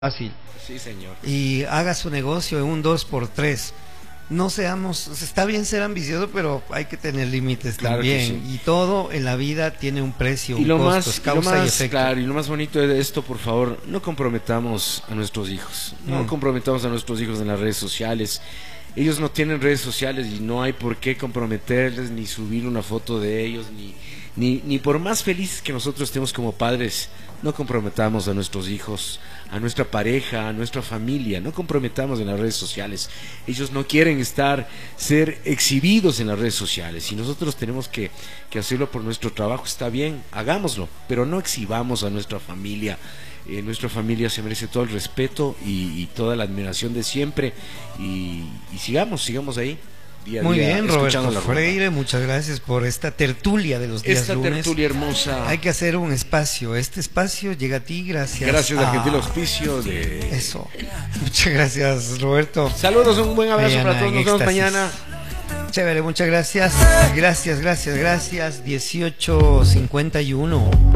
fácil. Sí, señor. Y haga su negocio en un 2x3. No seamos, está bien ser ambicioso, pero hay que tener límites también. Sí. Y todo en la vida tiene un precio, Y un costo, es causa y efecto. Claro, y lo más bonito de esto, por favor, no comprometamos a nuestros hijos. No comprometamos a nuestros hijos en las redes sociales. Ellos no tienen redes sociales y no hay por qué comprometerles ni subir una foto de ellos, ni por más felices que nosotros estemos como padres, no comprometamos a nuestros hijos, a nuestra pareja, a nuestra familia, no comprometamos en las redes sociales. Ellos no quieren ser exhibidos en las redes sociales y nosotros tenemos que hacerlo por nuestro trabajo. Está bien, hagámoslo, pero no exhibamos a nuestra familia. Nuestra familia se merece todo el respeto y toda la admiración de siempre y sigamos ahí. Día a Muy día, bien, Roberto Freire, muchas gracias por esta tertulia de los días lunes. Esta tertulia hermosa. Hay que hacer un espacio, este espacio llega a ti gracias al gentil auspicio de... Eso, muchas gracias, Roberto. Saludos, un buen abrazo para todos, nos vemos mañana. Chévere, muchas gracias, gracias, 18:51.